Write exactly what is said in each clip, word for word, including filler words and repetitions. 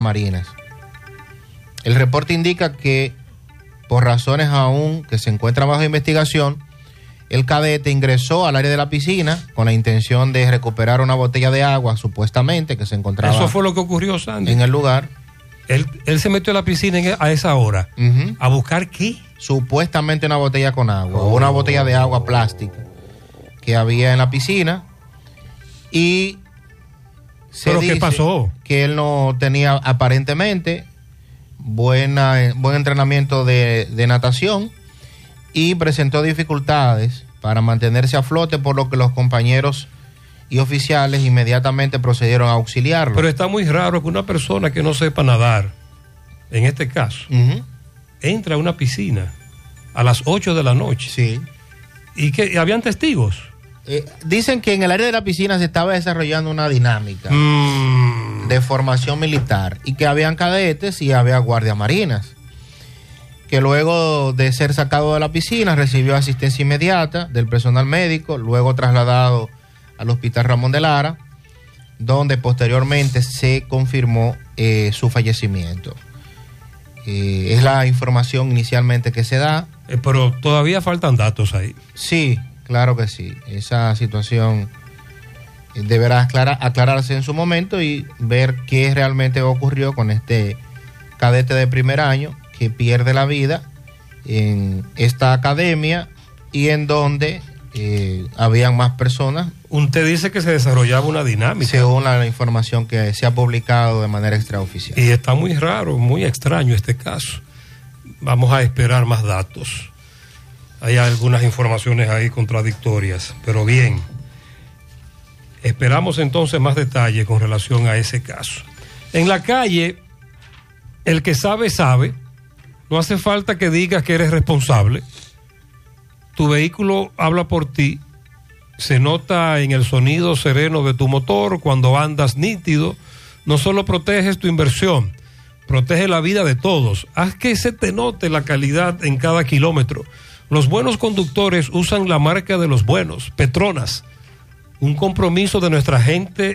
marinas. El reporte indica que, por razones aún que se encuentran bajo investigación, el cadete ingresó al área de la piscina con la intención de recuperar una botella de agua, supuestamente, que se encontraba... Eso fue lo que ocurrió, Sandy. En el lugar. Él, él se metió a la piscina en, a esa hora. Uh-huh. ¿A buscar qué? Supuestamente una botella con agua, oh. o una botella de agua plástica que había en la piscina. Y se ¿Pero dice qué pasó? Que él no tenía aparentemente buena, buen entrenamiento de, de natación y presentó dificultades para mantenerse a flote, por lo que los compañeros y oficiales inmediatamente procedieron a auxiliarlo. Pero está muy raro que una persona que no sepa nadar, en este caso, uh-huh. entra a una piscina a las ocho de la noche. Sí. ¿Y que habían testigos? Eh, dicen que en el área de la piscina se estaba desarrollando una dinámica mm. de formación militar y que habían cadetes y había guardias marinas, que luego de ser sacado de la piscina recibió asistencia inmediata del personal médico, luego trasladado al Hospital Ramón de Lara, donde posteriormente se confirmó eh, su fallecimiento. Eh, es la información inicialmente que se da. Eh, pero todavía faltan datos ahí. Sí, claro que sí. Esa situación deberá aclarar, aclararse en su momento y ver qué realmente ocurrió con este cadete de primer año que pierde la vida en esta academia y en donde eh, habían más personas. Usted dice que se desarrollaba una dinámica. Según la información que se ha publicado de manera extraoficial. Y está muy raro, muy extraño este caso. Vamos a esperar más datos. Hay algunas informaciones ahí contradictorias, pero bien. Esperamos entonces más detalles con relación a ese caso. En la calle, el que sabe, sabe. No hace falta que digas que eres responsable. Tu vehículo habla por ti. Se nota en el sonido sereno de tu motor cuando andas nítido. No solo proteges tu inversión, protege la vida de todos. Haz que se te note la calidad en cada kilómetro. Los buenos conductores usan la marca de los buenos, Petronas. Un compromiso de nuestra gente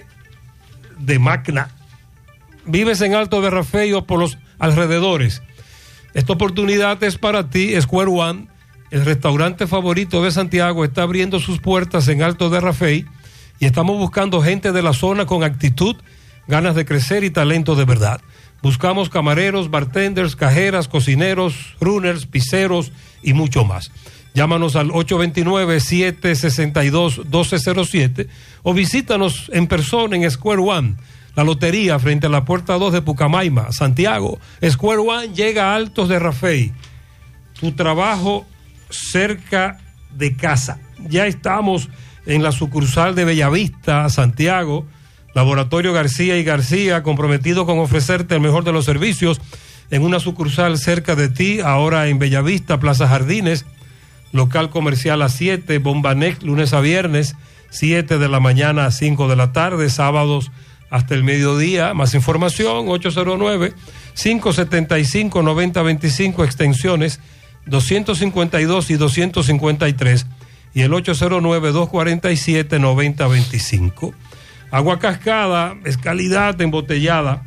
de Magna. Vives en Alto de Rafey o por los alrededores. Esta oportunidad es para ti. Square One, el restaurante favorito de Santiago, está abriendo sus puertas en Alto de Rafey y estamos buscando gente de la zona con actitud, ganas de crecer y talento de verdad. Buscamos camareros, bartenders, cajeras, cocineros, runners, pizzeros y mucho más. Llámanos al ocho dos nueve, siete seis dos, uno dos cero siete o visítanos en persona en Square One, la lotería frente a la puerta dos de Pucamaima, Santiago. Square One llega a Altos de Rafey. Tu trabajo cerca de casa. Ya estamos en la sucursal de Bellavista, Santiago. Laboratorio García y García, comprometido con ofrecerte el mejor de los servicios en una sucursal cerca de ti, ahora en Bellavista, Plaza Jardines, local comercial a siete, Bombanex, lunes a viernes, siete de la mañana a cinco de la tarde, sábados hasta el mediodía. Más información, ocho cero nueve, cinco siete cinco, nueve cero dos cinco, extensiones doscientos cincuenta y dos y doscientos cincuenta y tres, y el ocho cero nueve, dos cuatro siete, nueve cero dos cinco. Agua Cascada es calidad embotellada.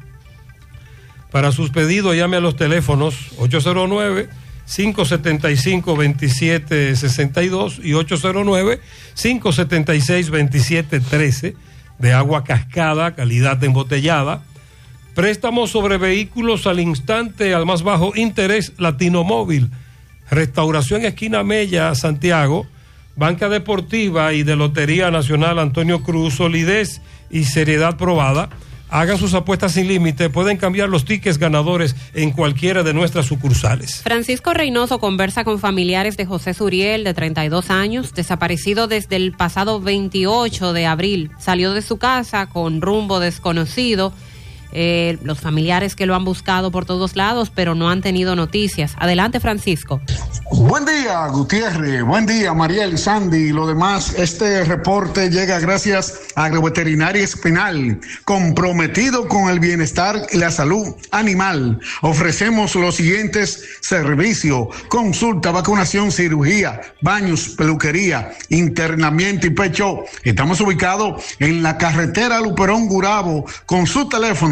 Para sus pedidos llame a los teléfonos ocho cero nueve, cinco siete cinco, dos siete seis dos y ocho cero nueve, cinco siete seis, dos siete uno tres de Agua Cascada, calidad embotellada. Préstamos sobre vehículos al instante, al más bajo interés, Latino Móvil. Restauración Esquina Mella, Santiago. Banca Deportiva y de Lotería Nacional Antonio Cruz, solidez y seriedad probada. Hagan sus apuestas sin límite, pueden cambiar los tickets ganadores en cualquiera de nuestras sucursales. Francisco Reynoso conversa con familiares de José Suriel, de treinta y dos años, desaparecido desde el pasado veintiocho de abril. Salió de su casa con rumbo desconocido. Eh, los familiares que lo han buscado por todos lados, pero no han tenido noticias. Adelante, Francisco. Buen día, Gutiérrez. Buen día, Mariel, Sandy y lo demás. Este reporte llega gracias a Agroveterinaria Espinal, comprometido con el bienestar y la salud animal. Ofrecemos los siguientes servicios: consulta, vacunación, cirugía, baños, peluquería, internamiento y pecho. Estamos ubicados en la carretera Luperón Gurabo con su teléfono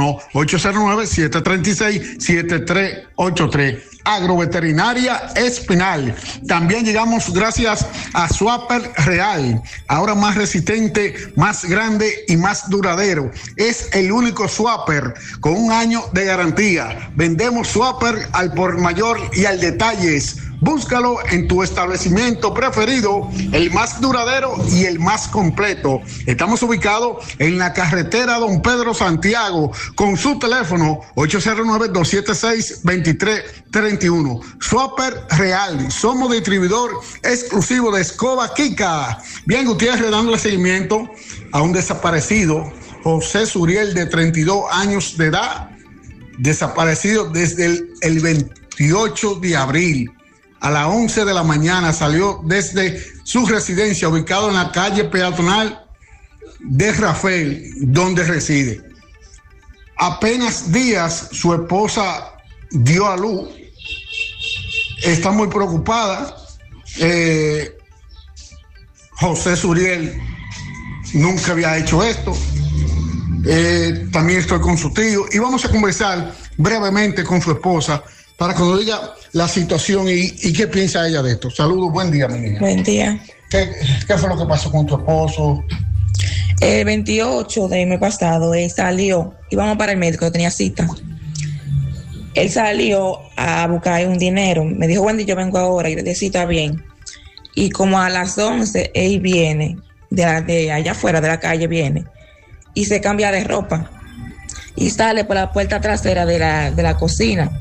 teléfono ocho cero nueve, siete tres seis, siete tres ocho tres. Agroveterinaria Espinal. También llegamos gracias a Swapper Real, ahora más resistente, más grande y más duradero. Es el único Swapper con un año de garantía. Vendemos Swapper al por mayor y al detalles. Búscalo en tu establecimiento preferido, el más duradero y el más completo. Estamos ubicados en la carretera Don Pedro Santiago, con su teléfono ocho cero nueve, dos siete seis, dos tres tres uno. Swapper Real, somos distribuidor exclusivo de Escoba Kika. Bien, Gutiérrez, dándole seguimiento a un desaparecido, José Suriel, de treinta y dos años de edad, desaparecido desde el, el veintiocho de abril. A las once de la mañana salió desde su residencia, ubicado en la calle peatonal de Rafael, donde reside. Apenas días su esposa dio a luz. Está muy preocupada. Eh, José Suriel nunca había hecho esto. Eh, también estoy con su tío y vamos a conversar brevemente con su esposa para que nos diga la situación y, y qué piensa ella de esto. Saludos, buen día, mi niña. Buen día. ¿Qué, qué fue lo que pasó con tu esposo? El veintiocho de mes pasado, él salió, íbamos para el médico, tenía cita. Él salió a buscar un dinero. Me dijo, Wendy, yo vengo ahora. Y le dije, sí, está bien. Y como a las once, él viene, de, la, de allá afuera de la calle viene, y se cambia de ropa. Y sale por la puerta trasera de la, de la cocina.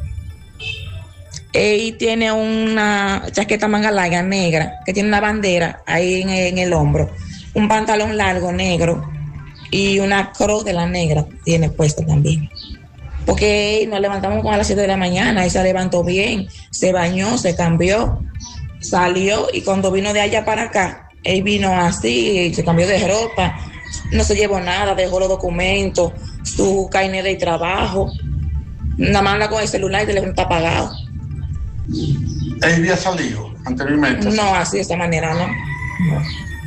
Él tiene una chaqueta manga larga negra, que tiene una bandera ahí en, en el hombro, un pantalón largo negro y una cruz de la negra tiene puesta también. Porque nos levantamos como a las siete de la mañana, y se levantó bien, se bañó, se cambió, salió, y cuando vino de allá para acá, él vino así, se cambió de ropa, no se llevó nada, dejó los documentos, su carnet de trabajo, nada más anda con el celular y el teléfono está apagado. ¿Él había salido anteriormente? No, así de esta manera, no. no.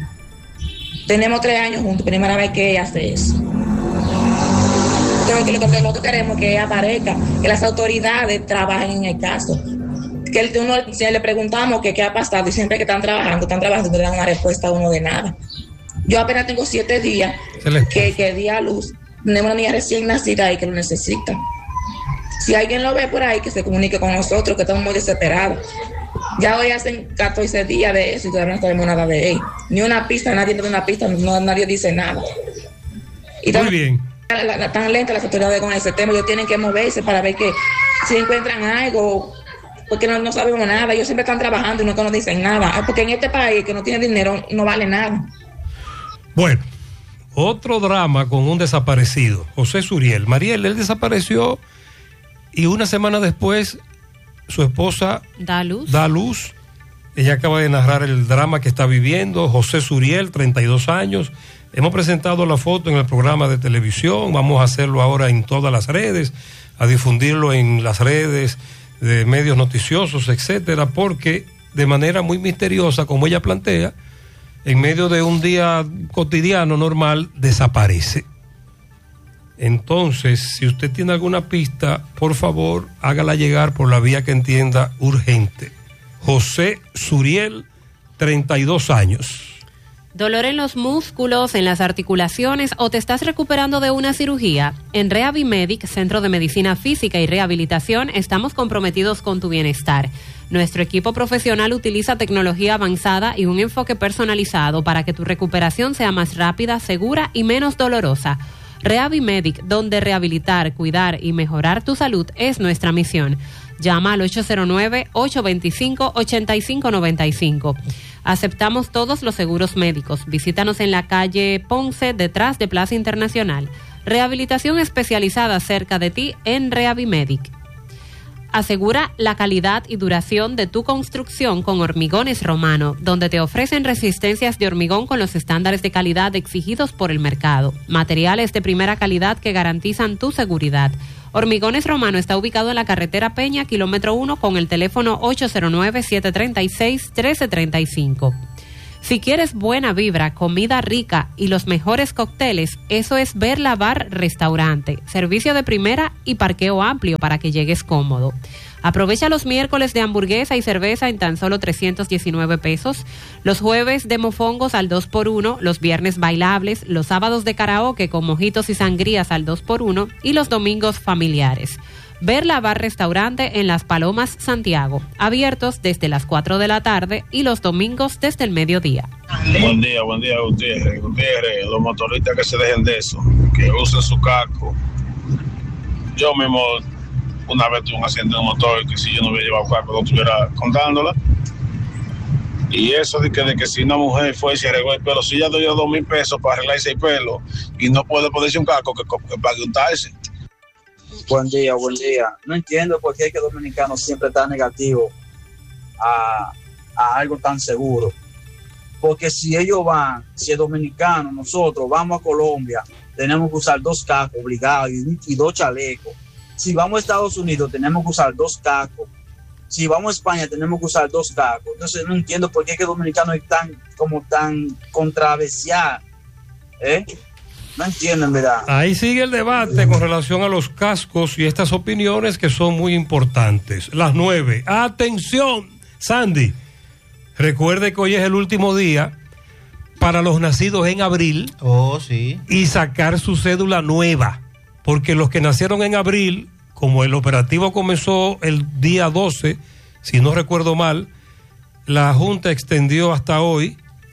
Tenemos tres años juntos, primera vez que ella hace eso. Entonces, lo que, lo que queremos es que ella aparezca, que las autoridades trabajen en el caso. Que el, uno, si le preguntamos que qué ha pasado, y siempre que están trabajando, están trabajando, no le dan una respuesta a uno de nada. Yo apenas tengo siete días que, que di a luz. Tenemos una niña recién nacida ahí que lo necesita. Si alguien lo ve por ahí, que se comunique con nosotros, que estamos muy desesperados. Ya hoy hacen catorce días de eso y todavía no sabemos nada de él. Ni una pista, nadie da una pista, no, nadie dice nada. Y muy bien. La, la, la, tan lenta las autoridades con ese tema, ellos tienen que moverse para ver que si encuentran algo, porque no, no sabemos nada. Ellos siempre están trabajando y no nos dicen nada, porque en este país que no tiene dinero no vale nada. Bueno, otro drama con un desaparecido, José Suriel. Mariel, él desapareció y una semana después su esposa da luz. da luz. Ella acaba de narrar el drama que está viviendo. José Suriel, treinta y dos años. Hemos presentado la foto en el programa de televisión. Vamos a hacerlo ahora en todas las redes, a difundirlo en las redes de medios noticiosos, etcétera, porque de manera muy misteriosa, como ella plantea, en medio de un día cotidiano normal, desaparece. Entonces, si usted tiene alguna pista, por favor, hágala llegar por la vía que entienda urgente. José Suriel, treinta y dos años. ¿Dolor en los músculos, en las articulaciones o te estás recuperando de una cirugía? En Rehabimedic, Centro de Medicina Física y Rehabilitación, estamos comprometidos con tu bienestar. Nuestro equipo profesional utiliza tecnología avanzada y un enfoque personalizado para que tu recuperación sea más rápida, segura y menos dolorosa. Rehabimedic, donde rehabilitar, cuidar y mejorar tu salud es nuestra misión. Llama al ocho cero nueve, ocho dos cinco, ocho cinco nueve cinco. Aceptamos todos los seguros médicos. Visítanos en la calle Ponce, detrás de Plaza Internacional. Rehabilitación especializada cerca de ti en Rehabimedic. Asegura la calidad y duración de tu construcción con Hormigones Romano, donde te ofrecen resistencias de hormigón con los estándares de calidad exigidos por el mercado. Materiales de primera calidad que garantizan tu seguridad. Hormigones Romano está ubicado en la carretera Peña, kilómetro uno, con el teléfono ocho cero nueve, siete tres seis, uno tres tres cinco. Si quieres buena vibra, comida rica y los mejores cócteles, eso es Verla Bar Restaurante. Servicio de primera y parqueo amplio para que llegues cómodo. Aprovecha los miércoles de hamburguesa y cerveza en tan solo trescientos diecinueve pesos, los jueves de mofongos al dos por uno, los viernes bailables, los sábados de karaoke con mojitos y sangrías al dos por uno y los domingos familiares. Verla Bar Restaurante en Las Palomas, Santiago, abiertos desde las cuatro de la tarde y los domingos desde el mediodía. Buen día, buen día, Gutiérrez. Gutiérrez, los motoristas que se dejen de eso, que usen su casco. Yo mismo una vez tuve un accidente de motor que si yo no hubiera llevado casco no estuviera contándola. Y eso de que, de que si una mujer fue y se arregló el pelo, si ya dio dos mil pesos para arreglarse el pelo y no puede ponerse un casco, que, que pague un taxi. Buen día, buen día. No entiendo por qué es que Dominicano siempre está negativo a, a algo tan seguro. Porque si ellos van, si es dominicano, nosotros vamos a Colombia, tenemos que usar dos cascos obligados y, y dos chalecos. Si vamos a Estados Unidos, tenemos que usar dos cascos. Si vamos a España, tenemos que usar dos cascos. Entonces no entiendo por qué es que Dominicano es tan, como tan controversial. ¿Eh? No entienden, ¿verdad? Ahí sigue el debate con relación a los cascos y estas opiniones que son muy importantes. Las nueve. Atención, Sandy. Recuerde que hoy es el último día para los nacidos en abril. Oh, sí. Y sacar su cédula nueva. Porque los que nacieron en abril, como el operativo comenzó el día doce, si no recuerdo mal, la Junta extendió hasta hoy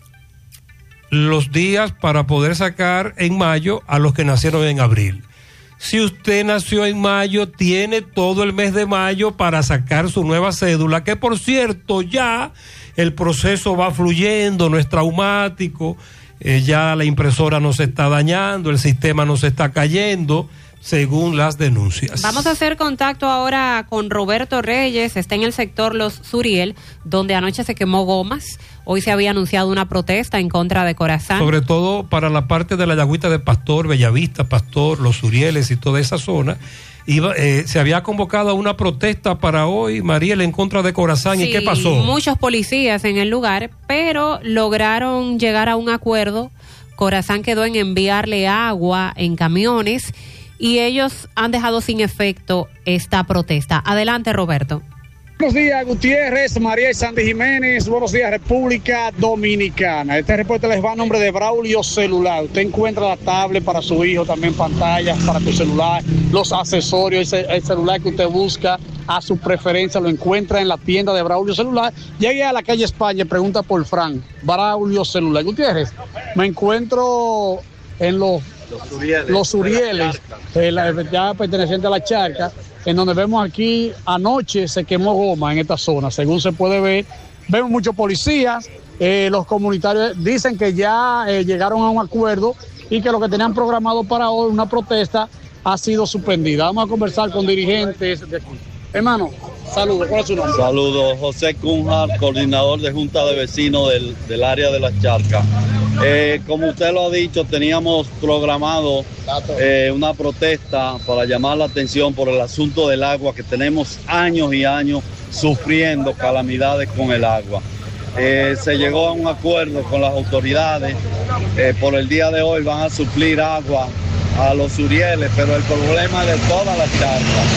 los días para poder sacar en mayo a los que nacieron en abril. Si usted nació en mayo, tiene todo el mes de mayo para sacar su nueva cédula, que por cierto ya el proceso va fluyendo, no es traumático, eh, ya la impresora no se está dañando, el sistema no se está cayendo, según las denuncias. Vamos a hacer contacto ahora con Roberto Reyes, está en el sector Los Suriel, donde anoche se quemó gomas. Hoy se había anunciado una protesta en contra de Corazán. Sobre todo para la parte de la Yagüita de Pastor, Bellavista, Pastor, Los Surieles y toda esa zona. Iba, eh, se había convocado a una protesta para hoy, Mariel, en contra de Corazán. Sí, ¿y qué pasó? Muchos policías en el lugar, pero lograron llegar a un acuerdo. Corazán quedó en enviarle agua en camiones y ellos han dejado sin efecto esta protesta. Adelante, Roberto. Buenos días, Gutiérrez, María y Sandy Jiménez. Buenos días, República Dominicana. Este reporte les va a nombre de Braulio Celular. Usted encuentra la tablet para su hijo, también pantallas para tu celular, los accesorios, el, el celular que usted busca a su preferencia, lo encuentra en la tienda de Braulio Celular. Llegue a la calle España, pregunta por Fran, Braulio Celular. Gutiérrez, me encuentro en los Los Urieles, los Urieles eh, la, ya perteneciente a la charca, en donde vemos aquí anoche se quemó goma en esta zona, según se puede ver. Vemos muchos policías, eh, los comunitarios dicen que ya eh, llegaron a un acuerdo y que lo que tenían programado para hoy, una protesta, ha sido suspendida. Vamos a conversar con dirigentes de aquí. Hermano, saludos, ¿cuál es su nombre? Saludos, José Cunjar, coordinador de Junta de Vecinos del, del área de las Charcas. Eh, como usted lo ha dicho, teníamos programado eh, una protesta para llamar la atención por el asunto del agua, que tenemos años y años sufriendo calamidades con el agua. Eh, se llegó a un acuerdo con las autoridades, eh, por el día de hoy van a suplir agua a los Urieles, pero el problema es de todas las charcas.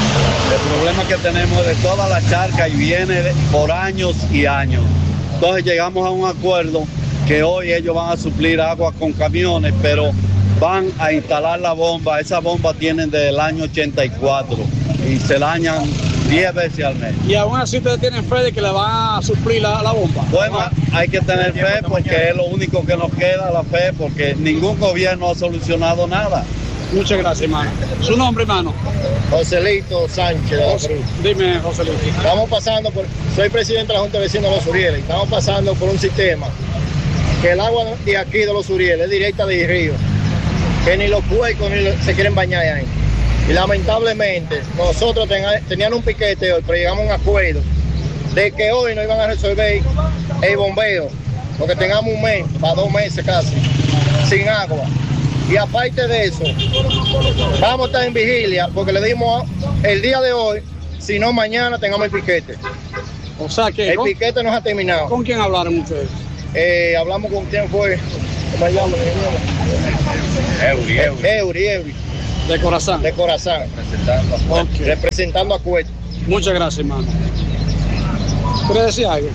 El problema que tenemos es de todas las charcas y viene de, por años y años. Entonces llegamos a un acuerdo que hoy ellos van a suplir agua con camiones, pero van a instalar la bomba. Esa bomba tienen desde el año ochenta y cuatro y se dañan diez veces al mes. ¿Y aún así ustedes tienen fe de que le van a suplir la, la bomba? Bueno, hay que tener fe porque es lo único que nos queda, la fe, porque ningún gobierno ha solucionado nada. Muchas gracias, hermano. ¿Su nombre, hermano? Joselito Sánchez de la Cruz. Dime, Joselito. Estamos pasando por... Soy presidente de la Junta de Vecinos de Los Urieles. Estamos pasando por un sistema que el agua de aquí de Los Urieles es directa del río, que ni los puercos ni los, se quieren bañar ahí. Y lamentablemente, nosotros tenga, teníamos un piquete hoy, pero llegamos a un acuerdo de que hoy no iban a resolver el bombeo, porque tengamos un mes, para dos meses casi, sin agua. Y aparte de eso, vamos a estar en vigilia, porque le dimos el día de hoy, si no, mañana tengamos el piquete. O sea que... El ¿con, piquete nos ha terminado. ¿Con quién hablaron ustedes? Eh, hablamos con quién fue. ¿Cómo se llama? Eury, Eury. Eury, Eury. De Corazán. De Corazán. Representando a Okay. Representando a Cueto. Muchas gracias, hermano. ¿Quieres decir algo?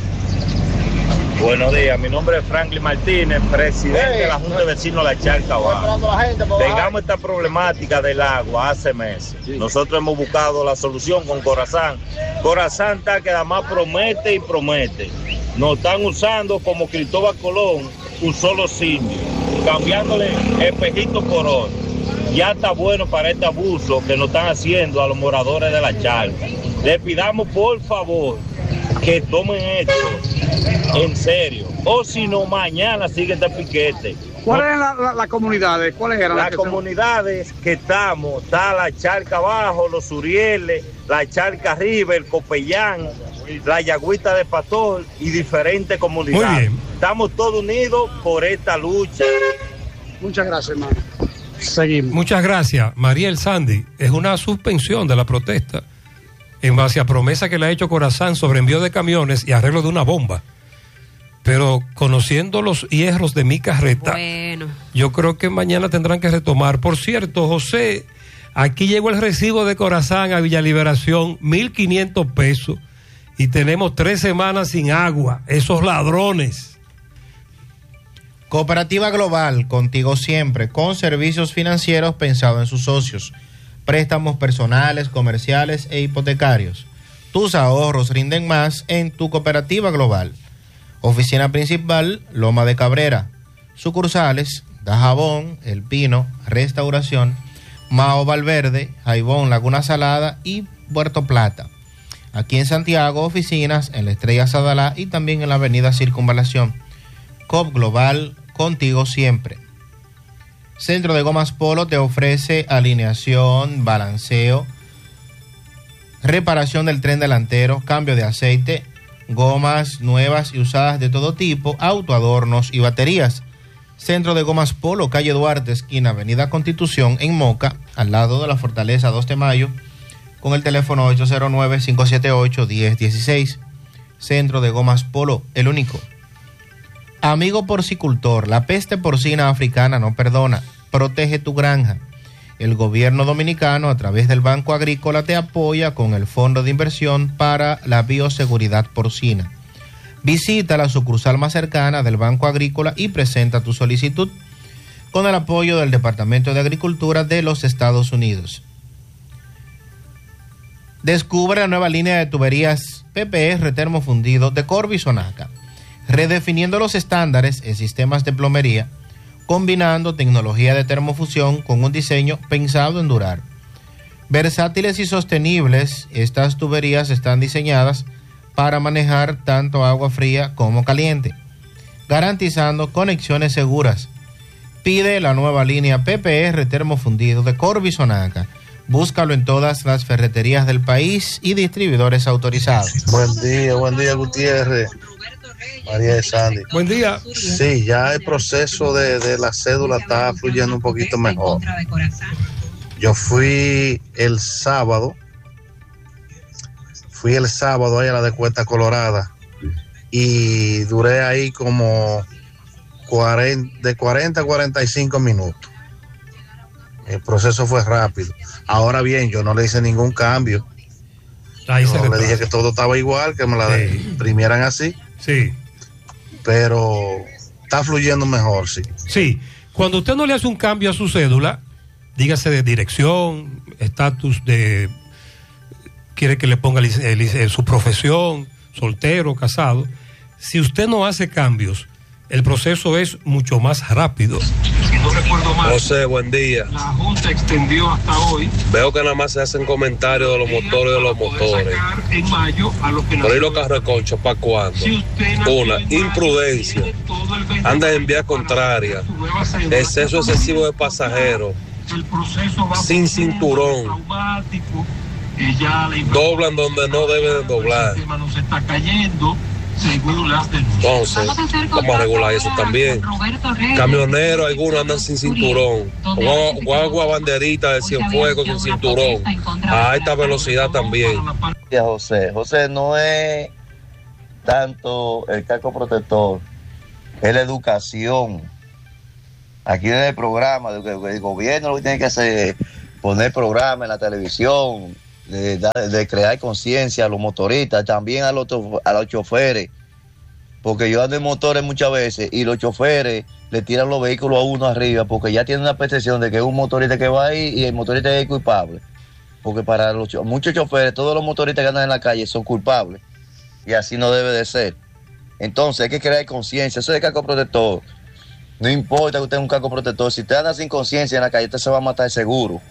Buenos días, mi nombre es Franklin Martínez, presidente Hey, de la Junta de Vecinos de la Charca Baja. esperando a la gente para Tengamos esta problemática del agua hace meses. Sí. Nosotros hemos buscado la solución con Corazán. Corazán está que además promete y promete. Nos están usando como Cristóbal Colón usó los indios, cambiándole espejito por oro. Ya está bueno para este abuso que nos están haciendo a los moradores de la Charca. Le pidamos por favor que tomen esto en serio, o si no mañana sigue este piquete. ¿Cuáles eran las la, la comunidades? ¿Cuáles eran las, las comunidades que estamos? Está la Charca Abajo, los Urieles, la Charca Arriba, el Copellán, la Yagüita de Pastor y diferentes comunidades. Muy bien. Estamos todos unidos por esta lucha. Muchas gracias, hermano. Seguimos. Muchas gracias, Mariel Sandy. Es una suspensión de la protesta en base a promesa que le ha hecho Corazán sobre envío de camiones y arreglo de una bomba. Pero conociendo los hierros de mi carreta, bueno, yo creo que mañana tendrán que retomar. Por cierto, José, aquí llegó el recibo de Corazán a Villa Liberación, mil quinientos pesos, y tenemos tres semanas sin agua. Esos ladrones. Cooperativa Global, contigo siempre, con servicios financieros pensados en sus socios. Préstamos personales, comerciales e hipotecarios. Tus ahorros rinden más en tu Cooperativa Global. Oficina principal, Loma de Cabrera. Sucursales, Dajabón, El Pino, Restauración, Mao Valverde, Jaibón, Laguna Salada y Puerto Plata. Aquí en Santiago, oficinas en la Estrella Sadalá y también en la avenida Circunvalación. Coop Global, contigo siempre. Centro de Gomas Polo te ofrece alineación, balanceo, reparación del tren delantero, cambio de aceite, gomas nuevas y usadas de todo tipo, autoadornos y baterías. Centro de Gomas Polo, calle Duarte, esquina Avenida Constitución, en Moca, al lado de la Fortaleza dos de Mayo, con el teléfono ocho cero nueve, cinco siete ocho, uno cero uno seis. Centro de Gomas Polo, el único. Amigo porcicultor, la peste porcina africana no perdona. Protege tu granja. El gobierno dominicano, a través del Banco Agrícola, te apoya con el Fondo de Inversión para la Bioseguridad Porcina. Visita la sucursal más cercana del Banco Agrícola y presenta tu solicitud con el apoyo del Departamento de Agricultura de los Estados Unidos. Descubre la nueva línea de tuberías P P R termofundido de Corby Sonaca, redefiniendo los estándares en sistemas de plomería, combinando tecnología de termofusión con un diseño pensado en durar. Versátiles y sostenibles, estas tuberías están diseñadas para manejar tanto agua fría como caliente, garantizando conexiones seguras. Pide la nueva línea P P R termofundido de Corby Sonaca. Búscalo en todas las ferreterías del país y distribuidores autorizados. Buen día, buen día, Gutiérrez. María de Sandy. Buen día. Sí, ya el proceso de, de la cédula está fluyendo un poquito mejor. Yo fui el sábado, fui el sábado ahí a la de Cuesta Colorada y duré ahí como cuarenta, de cuarenta a cuarenta y cinco minutos. El proceso fue rápido. Ahora bien, yo no le hice ningún cambio. Ahí yo se le dije que todo estaba igual, que me la sí. imprimieran así. Sí. Pero está fluyendo mejor, sí. Sí. Cuando usted no le hace un cambio a su cédula, dígase de dirección, estatus de... quiere que le ponga el, el, el, su profesión, soltero, casado. Si usted no hace cambios, el proceso es mucho más rápido. Si no recuerdo mal, José, buen día. La Junta extendió hasta hoy. Veo que nada más se hacen comentarios de los motores y de los motores. En mayo a los que Pero ¿y los carros de concho para cuándo? Si Una, imprudencia. Anda en vía contraria. Exceso excesivo de pasajeros. Sin cinturón. Doblan donde no deben doblar. El sistema no se está cayendo. Según las denuncias. Entonces, vamos a regular eso también. Camioneros, algunos andan sin cinturón. Guagua banderita de Cienfuegos sin cinturón. A alta velocidad también. José, José, no es tanto el casco protector es la educación. Aquí en el programa, el gobierno lo que tiene que hacer es poner programa en la televisión, de, de, de crear conciencia a los motoristas, también a los, a los choferes, porque yo ando en motores muchas veces y los choferes le tiran los vehículos a uno arriba porque ya tienen una percepción de que es un motorista que va ahí y el motorista es culpable, porque para los, muchos choferes, todos los motoristas que andan en la calle son culpables y así no debe de ser. Entonces hay que crear conciencia. Eso de casco protector, no importa que usted tenga un casco protector, si usted anda sin conciencia en la calle, usted se va a matar seguro.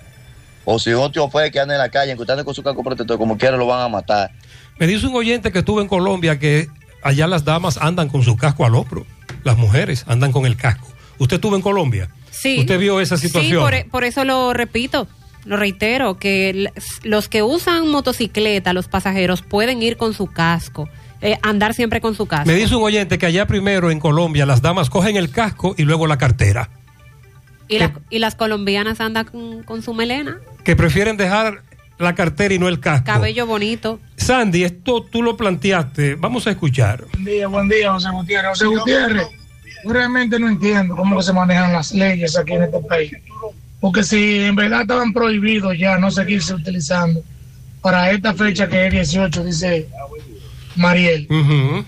O si un chofer que anda en la calle, que usted anda con su casco protector, como quiera lo van a matar. Me dice un oyente que estuvo en Colombia que allá las damas andan con su casco al hombro, las mujeres andan con el casco. ¿Usted estuvo en Colombia? Sí. ¿Usted vio esa situación? Sí, por, por eso lo repito, lo reitero, que los que usan motocicleta, los pasajeros, pueden ir con su casco. Eh, andar siempre con su casco. Me dice un oyente que allá primero en Colombia las damas cogen el casco y luego la cartera. ¿Y, la, y las colombianas andan con, con su melena? Que prefieren dejar la cartera y no el casco. Cabello bonito. Sandy, esto tú lo planteaste. Vamos a escuchar. Buen día, buen día, José Gutiérrez. José Gutiérrez, yo realmente no entiendo cómo se manejan las leyes aquí en este país. Porque si en verdad estaban prohibidos ya no seguirse utilizando para esta fecha que es dieciocho, dice Mariel, uh-huh.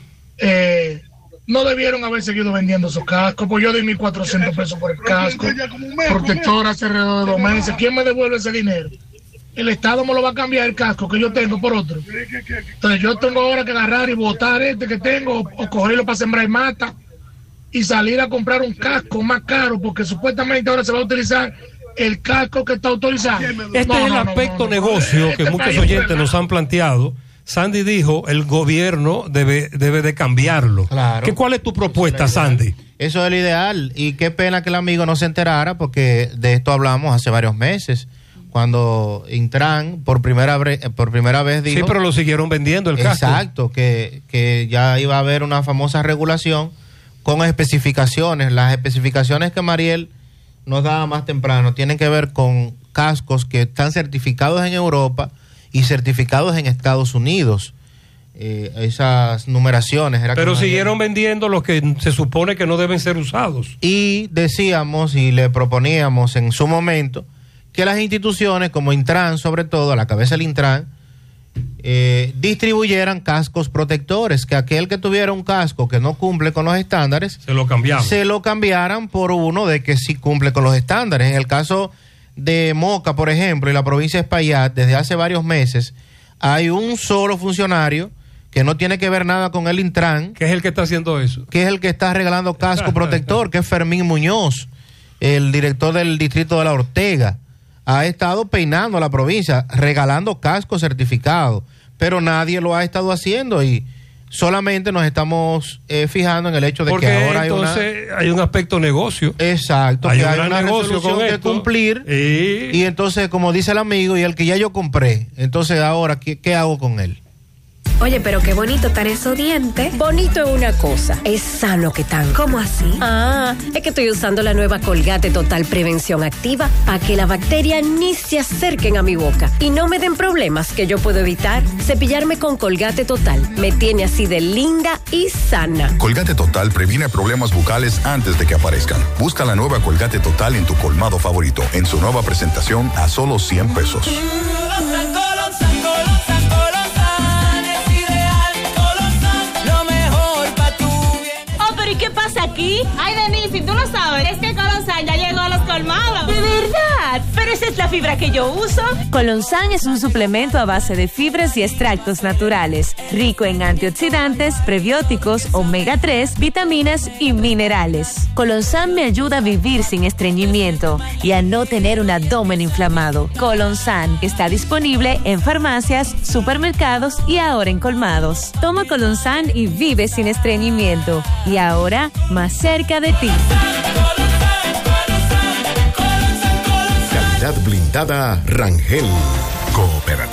eh, no debieron haber seguido vendiendo esos cascos, pues yo di mil cuatrocientos pesos por el casco, protector hace alrededor de dos meses. ¿Quién me devuelve ese dinero? El Estado me lo va a cambiar el casco que yo tengo por otro. Entonces yo tengo ahora que agarrar y botar este que tengo o cogerlo para sembrar mata y salir a comprar un casco más caro porque supuestamente ahora se va a utilizar el casco que está autorizado. Este no, es el no, aspecto no, no, negocio no, que este muchos oyentes nos han planteado. Sandy dijo, el gobierno debe, debe de cambiarlo. Claro. ¿Qué, ¿Cuál es tu propuesta, Sandy? Eso es el ideal. Y qué pena que el amigo no se enterara, porque de esto hablamos hace varios meses, cuando Intran por primera, por primera vez dijo... Sí, pero lo siguieron vendiendo el casco. Exacto, que, que ya iba a haber una famosa regulación con especificaciones. Las especificaciones que Mariel nos daba más temprano tienen que ver con cascos que están certificados en Europa y certificados en Estados Unidos. Eh, esas numeraciones. Era Pero siguieron vendiendo los que se supone que no deben ser usados. Y decíamos y le proponíamos en su momento que las instituciones como Intran, sobre todo a la cabeza del Intran, eh, distribuyeran cascos protectores, que aquel que tuviera un casco que no cumple con los estándares, se lo cambiaban. Se lo cambiaran por uno de que sí cumple con los estándares. En el caso de Moca, por ejemplo, y la provincia de Espaillat, desde hace varios meses, hay un solo funcionario que no tiene que ver nada con el Intran. ¿Qué es el que está haciendo eso? Que es el que está regalando casco protector, que es Fermín Muñoz, el director del distrito de La Ortega. Ha estado peinando a la provincia, regalando cascos certificados, pero nadie lo ha estado haciendo y solamente nos estamos eh, fijando en el hecho de Porque que ahora entonces hay una... hay un aspecto negocio. Exacto, hay que un hay gran una negocio resolución con que esto. cumplir y... y entonces, como dice el amigo, y el que ya yo compré, entonces ahora, ¿qué, qué hago con él? Oye, pero qué bonito están esos dientes. Bonito es una cosa, es sano que tan. ¿Cómo así? Ah, es que estoy usando la nueva Colgate Total Prevención Activa para que las bacterias ni se acerquen a mi boca y no me den problemas que yo puedo evitar. Cepillarme con Colgate Total me tiene así de linda y sana. Colgate Total previene problemas bucales antes de que aparezcan. Busca la nueva Colgate Total en tu colmado favorito, en su nueva presentación a solo cien pesos. ¿Y qué pasa aquí? Ay, Denise, si tú lo sabes, es que Colonsan ya llegó a los colmados. ¿De verdad? Pero esa es la fibra que yo uso. Colonsan es un suplemento a base de fibras y extractos naturales, rico en antioxidantes, prebióticos, omega tres, vitaminas y minerales. Colonsan me ayuda a vivir sin estreñimiento y a no tener un abdomen inflamado. Colonsan está disponible en farmacias, supermercados y ahora en colmados. Toma Colonsan y vive sin estreñimiento. Y ahora Ahora más cerca de ti. Calidad blindada Rangel. Cooperativa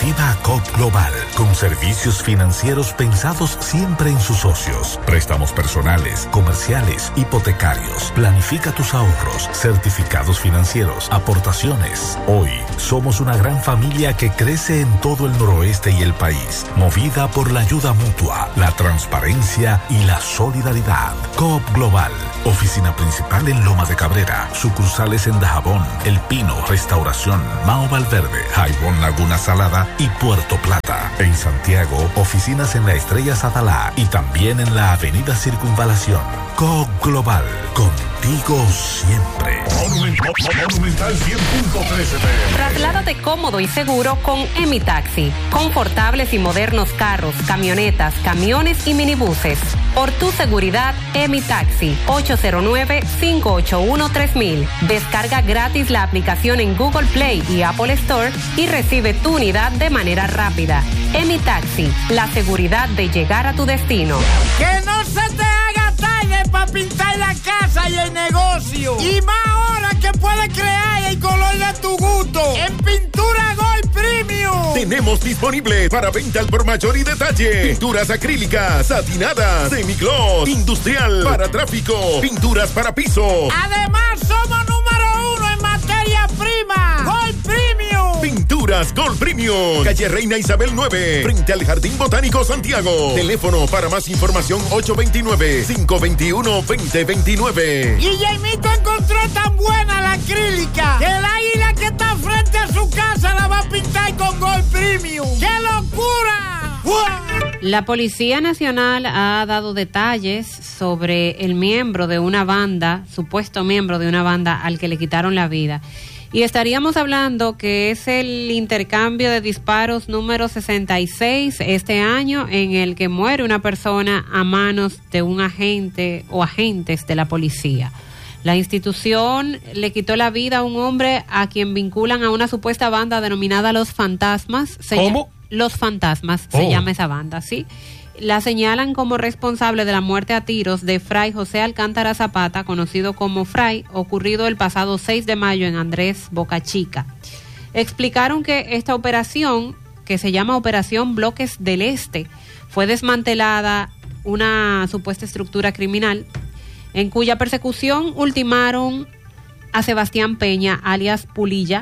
Coop Global, con servicios financieros pensados siempre en sus socios. Préstamos personales, comerciales, hipotecarios. Planifica tus ahorros, certificados financieros, aportaciones. Hoy somos una gran familia que crece en todo el noroeste y el país, movida por la ayuda mutua, la transparencia y la solidaridad. Coop Global, oficina principal en Loma de Cabrera, sucursales en Dajabón, El Pino, Restauración, Mao Valverde, Jaibón Laguna Salada y Puerto Plata. En Santiago, oficinas en la Estrella Sadalá y también en la Avenida Circunvalación. Coop Global, contigo siempre. Monumental cien punto tres F M. Trasládate cómodo y seguro con Emi Taxi. Confortables y modernos carros, camionetas, camiones y minibuses. Por tu seguridad, Emi Taxi. ocho cero nueve, cinco ocho uno, tres mil. Descarga gratis la aplicación en Google Play y Apple Store y recibe tu unidad de manera rápida. Emi Taxi, la seguridad de llegar a tu destino. Que no se te haga tarde para pintar la casa y el negocio. Y más ahora que puedes crear el color de tu gusto. En Pintura Gold Premium. Tenemos disponible para venta al por mayor y detalle. Pinturas acrílicas, satinadas, semigloss, industrial, para tráfico, pinturas para piso. Además, somos número uno en materia prima. Gold Premium. Pinturas Gold Premium. Calle Reina Isabel nueve, frente al Jardín Botánico Santiago. Teléfono para más información ocho dos nueve, cinco dos uno, dos cero dos nueve. Y Jaimito encontró tan buena la acrílica que el águila que está frente a su casa la va a pintar con Gold Premium. ¡Qué locura! ¡Uah! La Policía Nacional ha dado detalles sobre el miembro de una banda, supuesto miembro de una banda al que le quitaron la vida. Y estaríamos hablando que es el intercambio de disparos número sesenta y seis este año, en el que muere una persona a manos de un agente o agentes de la policía. La institución le quitó la vida a un hombre a quien vinculan a una supuesta banda denominada Los Fantasmas. Se ¿Cómo? Los Fantasmas, oh. se llama esa banda, ¿sí? La señalan como responsable de la muerte a tiros de Fray José Alcántara Zapata, conocido como Fray, ocurrido el pasado seis de mayo en Andrés Boca Chica. Explicaron que esta operación, que se llama Operación Bloques del Este, fue desmantelada una supuesta estructura criminal, en cuya persecución ultimaron a Sebastián Peña, alias Pulilla.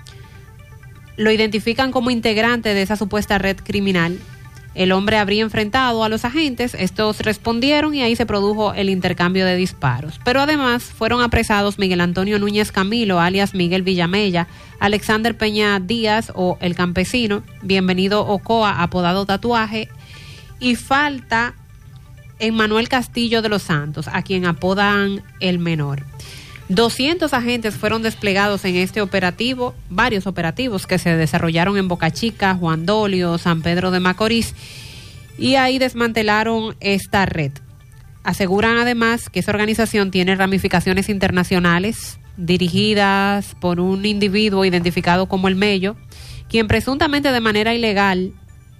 Lo identifican como integrante de esa supuesta red criminal. El hombre habría enfrentado a los agentes, estos respondieron y ahí se produjo el intercambio de disparos. Pero además fueron apresados Miguel Antonio Núñez Camilo, alias Miguel Villamella, Alexander Peña Díaz o El Campesino, Bienvenido Ocoa, apodado Tatuaje, y falta Emmanuel Castillo de los Santos, a quien apodan El Menor. doscientos agentes fueron desplegados en este operativo, varios operativos que se desarrollaron en Boca Chica, Juan Dolio, San Pedro de Macorís, y ahí desmantelaron esta red. Aseguran además que esa organización tiene ramificaciones internacionales dirigidas por un individuo identificado como El Mello, quien presuntamente de manera ilegal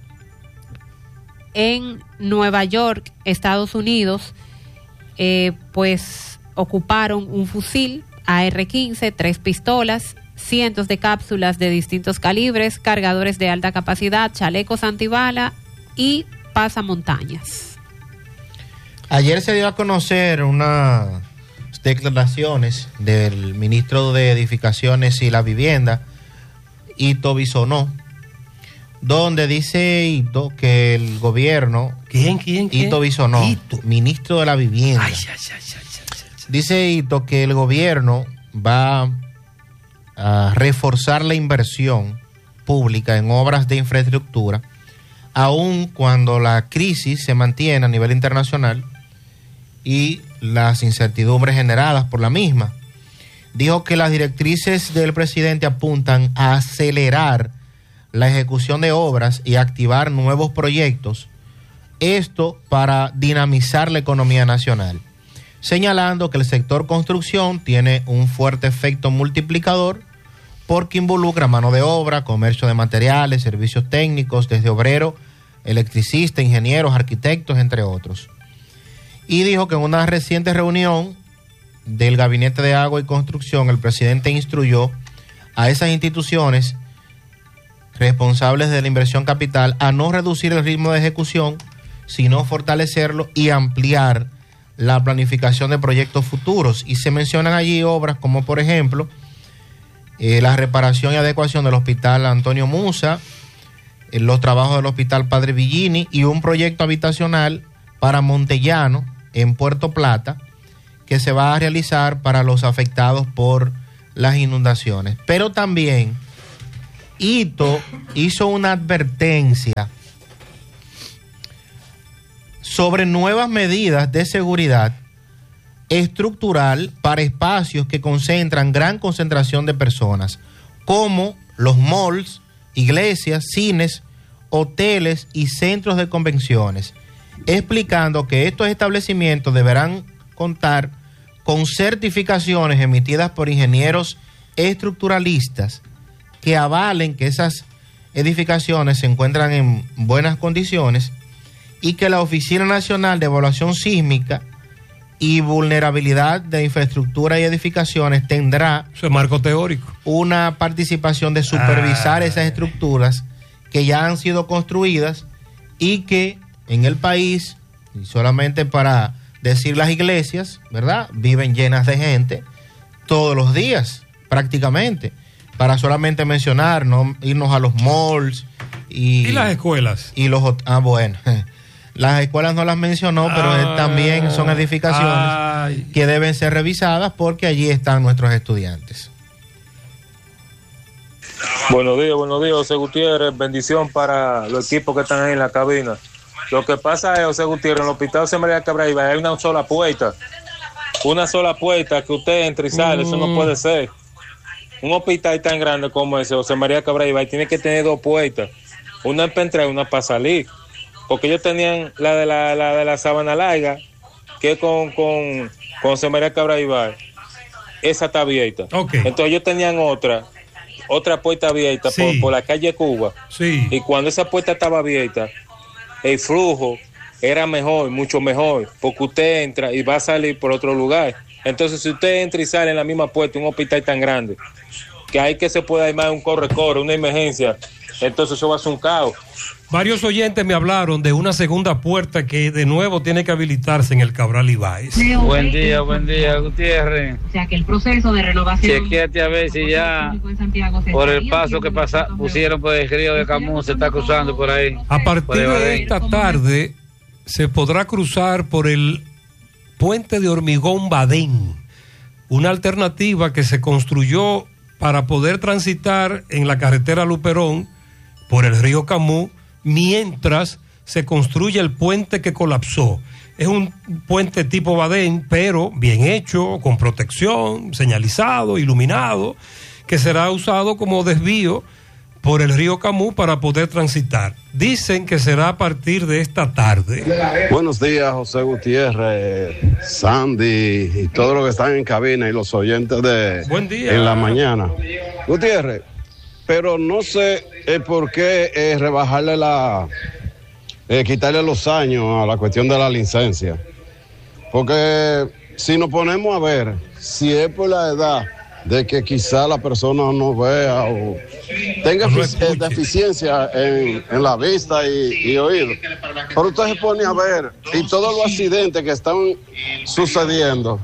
en Nueva York, Estados Unidos, eh, pues ocuparon un fusil A R quince, tres pistolas, cientos de cápsulas de distintos calibres, cargadores de alta capacidad, chalecos antibala y pasamontañas. Ayer se dio a conocer unas declaraciones del ministro de Edificaciones y la Vivienda, Ito Bisonó, donde dice Ito que el gobierno... ¿Quién, quién, quién? Ito Bisonó, Ito. ministro de la Vivienda. Ay, ay, ay, ay. Dice Ito que el gobierno va a reforzar la inversión pública en obras de infraestructura, aun cuando la crisis se mantiene a nivel internacional y las incertidumbres generadas por la misma. Dijo que las directrices del presidente apuntan a acelerar la ejecución de obras y activar nuevos proyectos, esto para dinamizar la economía nacional, señalando que el sector construcción tiene un fuerte efecto multiplicador porque involucra mano de obra, comercio de materiales, servicios técnicos, desde obrero, electricista, ingenieros, arquitectos, entre otros. Y dijo que en una reciente reunión del Gabinete de Agua y Construcción, el presidente instruyó a esas instituciones responsables de la inversión capital a no reducir el ritmo de ejecución, sino fortalecerlo y ampliar la planificación de proyectos futuros. Y se mencionan allí obras como, por ejemplo, eh, la reparación y adecuación del Hospital Antonio Musa, eh, los trabajos del Hospital Padre Villini y un proyecto habitacional para Montellano en Puerto Plata que se va a realizar para los afectados por las inundaciones. Pero también Hito hizo una advertencia sobre nuevas medidas de seguridad estructural para espacios que concentran gran concentración de personas, como los malls, iglesias, cines, hoteles y centros de convenciones, explicando que estos establecimientos deberán contar con certificaciones emitidas por ingenieros estructuralistas que avalen que esas edificaciones se encuentran en buenas condiciones y que la Oficina Nacional de Evaluación Sísmica y Vulnerabilidad de Infraestructura y Edificaciones tendrá Eso es marco teórico. Una participación de supervisar ah. esas estructuras que ya han sido construidas y que en el país, y solamente para decir las iglesias, ¿verdad?, viven llenas de gente todos los días, prácticamente. Para solamente mencionar, no irnos a los malls y... ¿Y las escuelas? Y los... Ah, bueno... Las escuelas no las mencionó, pero ah, también son edificaciones ay. que deben ser revisadas porque allí están nuestros estudiantes. Buenos días, buenos días, José Gutiérrez. Bendición para los equipos que están ahí en la cabina. Lo que pasa es, José Gutiérrez, en el hospital José María Cabral hay una sola puerta. Una sola puerta que usted entra y sale, mm. eso no puede ser. Un hospital tan grande como ese, José María Cabral, tiene que tener dos puertas. Una para entrar y una para salir. Porque ellos tenían la de la, la de la Sabana Larga, que con, con, con José María Cabral Ibar, esa está abierta. Okay. Entonces ellos tenían otra, otra puerta abierta sí. por, por la calle Cuba. Sí. Y cuando esa puerta estaba abierta, el flujo era mejor, mucho mejor, porque usted entra y va a salir por otro lugar. Entonces si usted entra y sale en la misma puerta, un hospital tan grande, que hay que se pueda armar un corre-corre, una emergencia, entonces eso va a ser un caos. Varios oyentes me hablaron de una segunda puerta que de nuevo tiene que habilitarse en el Cabral Ibáez. Buen día, buen día, Gutiérrez. O sea que el proceso de renovación... Chequéate a ver si ya por el paso que pasa, pusieron por el río de Camus se está cruzando por ahí. A partir de esta tarde se podrá cruzar por el puente de hormigón Badén, una alternativa que se construyó para poder transitar en la carretera Luperón por el río Camus, mientras se construye el puente que colapsó. Es un puente tipo Badén, pero bien hecho, con protección, señalizado, iluminado, que será usado como desvío por el río Camus para poder transitar. Dicen que será a partir de esta tarde. Buenos días, José Gutiérrez, Sandy y todos los que están en cabina y los oyentes de Buen día. En la mañana. Gutiérrez, pero no sé eh, por qué eh, rebajarle la, eh, quitarle los años a la cuestión de la licencia. Porque si nos ponemos a ver, si es por la edad de que quizá la persona no vea o tenga no efic- deficiencia en, en la vista y, y oído. Pero usted se pone a ver y todos los accidentes que están sucediendo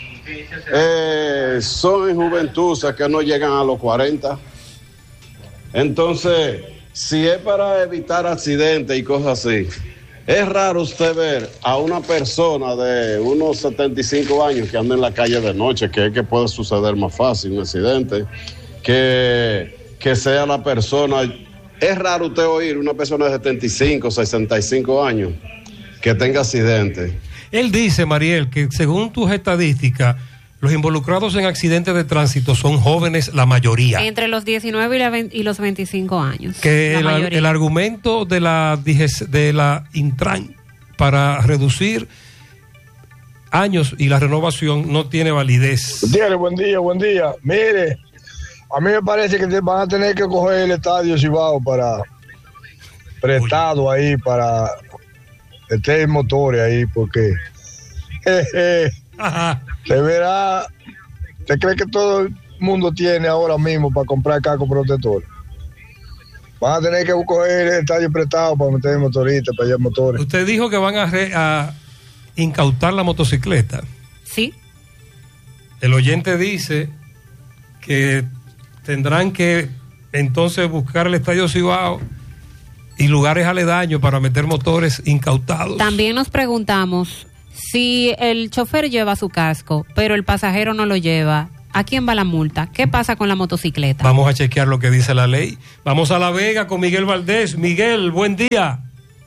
eh, son en juventud, o sea, que no llegan a los cuarenta. Entonces, si es para evitar accidentes y cosas así, es raro usted ver a una persona de unos setenta y cinco años que anda en la calle de noche, que es que puede suceder más fácil un accidente, que, que sea la persona. Es raro usted oír una persona de setenta y cinco, sesenta y cinco años que tenga accidentes. Él dice, Mariel, que según tus estadísticas, los involucrados en accidentes de tránsito son jóvenes, la mayoría. Entre los diecinueve y, la veinte, y los veinticinco años. Que el, el argumento de la, de la Intran para reducir años y la renovación no tiene validez. Gutiérrez, buen día, buen día. Mire, a mí me parece que te van a tener que coger el estadio Cibao para prestado Uy. ahí para meter motores ahí, porque jeje, Ajá. se verá. ¿Te cree que todo el mundo tiene ahora mismo para comprar casco protector? van a tener que coger el estadio prestado para meter motoristas, para allá motores. Usted dijo que van a, re, a incautar la motocicleta. Sí. El oyente dice que tendrán que entonces buscar el estadio Cibao y lugares aledaños para meter motores incautados. También nos preguntamos si el chofer lleva su casco, pero el pasajero no lo lleva. ¿A quién va la multa? ¿Qué pasa con la motocicleta? Vamos a chequear lo que dice la ley. Vamos a La Vega con Miguel Valdés. Miguel, buen día.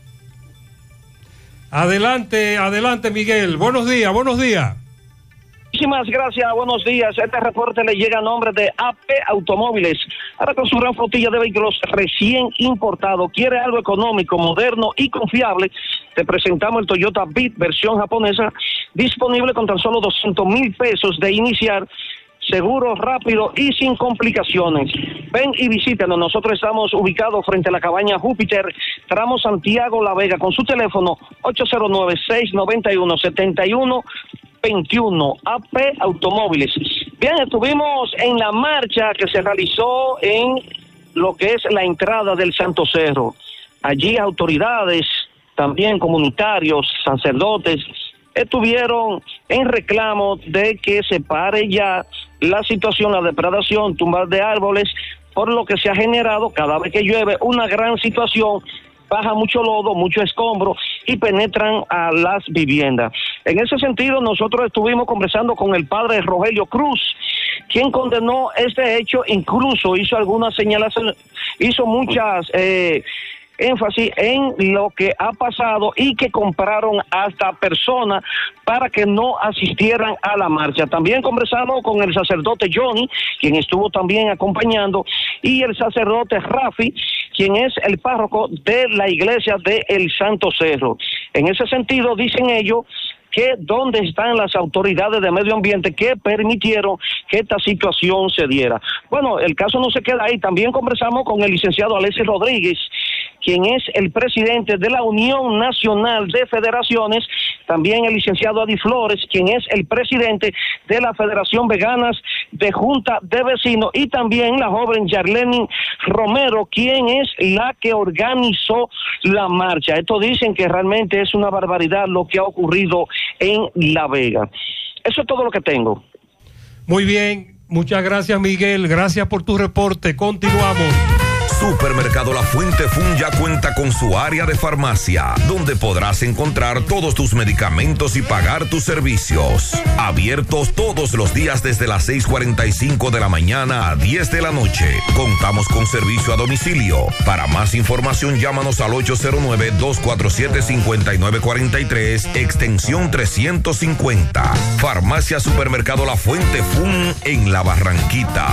Adelante, adelante Miguel. Buenos días, buenos días. Muchísimas gracias, buenos días. Este reporte le llega a nombre de A P Automóviles. Ahora con su gran flotilla de vehículos recién importados, quiere algo económico, moderno y confiable. Te presentamos el Toyota Beat versión japonesa, disponible con tan solo doscientos mil pesos de iniciar, seguro, rápido y sin complicaciones. Ven y visítanos. Nosotros estamos ubicados frente a la cabaña Júpiter, tramo Santiago La Vega, con su teléfono ocho cero nueve, seis nueve uno, siete uno veintiuno. A P Automóviles. Bien, estuvimos en la marcha que se realizó en lo que es la entrada del Santo Cerro. Allí autoridades, también comunitarios, sacerdotes, estuvieron en reclamo de que se pare ya la situación, la depredación, tumbas de árboles, por lo que se ha generado cada vez que llueve una gran situación. Baja mucho lodo, mucho escombro y penetran a las viviendas. En ese sentido, nosotros estuvimos conversando con el padre Rogelio Cruz, quien condenó este hecho, incluso hizo algunas señalaciones, hizo muchas eh, énfasis en lo que ha pasado y que compraron hasta personas para que no asistieran a la marcha. También conversamos con el sacerdote Johnny, quien estuvo también acompañando, y el sacerdote Rafi, quien es el párroco de la iglesia de El Santo Cerro. En ese sentido, dicen ellos que dónde están las autoridades de medio ambiente que permitieron que esta situación se diera. Bueno, el caso no se queda ahí. También conversamos con el licenciado Alexis Rodríguez, quien es el presidente de la Unión Nacional de Federaciones, también el licenciado Adi Flores, quien es el presidente de la Federación Veganas de Junta de Vecinos, y también la joven Yarleni Romero, quien es la que organizó la marcha. Esto dicen que realmente es una barbaridad lo que ha ocurrido en La Vega. Eso es todo lo que tengo. Muy bien, muchas gracias Miguel, gracias por tu reporte. Continuamos. Supermercado La Fuente Fun ya cuenta con su área de farmacia, donde podrás encontrar todos tus medicamentos y pagar tus servicios. Abiertos todos los días desde las seis cuarenta y cinco de la mañana a diez de la noche. Contamos con servicio a domicilio. Para más información, llámanos al ocho cero nueve, dos cuatro siete, cinco nueve cuatro tres, extensión trescientos cincuenta. Farmacia Supermercado La Fuente Fun en La Barranquita.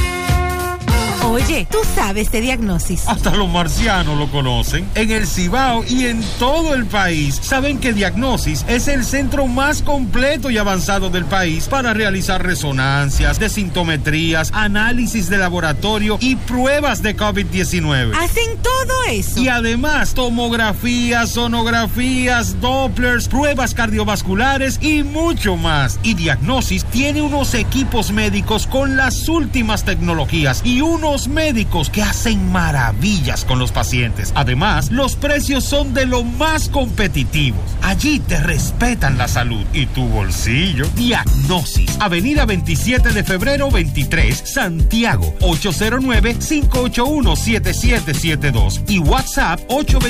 Oye, ¿tú sabes de Diagnosis? Hasta los marcianos lo conocen. En el Cibao y en todo el país saben que Diagnosis es el centro más completo y avanzado del país para realizar resonancias, desintometrías, análisis de laboratorio y pruebas de COVID diecinueve. ¿Hacen todo eso? Y además, tomografías, sonografías, Dopplers, pruebas cardiovasculares y mucho más. Y Diagnosis tiene unos equipos médicos con las últimas tecnologías y unos médicos que hacen maravillas con los pacientes. Además, los precios son de lo más competitivos. Allí te respetan la salud y tu bolsillo. Diagnosis, Avenida veintisiete de febrero veintitrés, Santiago, ocho cero nueve, cinco ocho uno, siete siete siete dos y WhatsApp ocho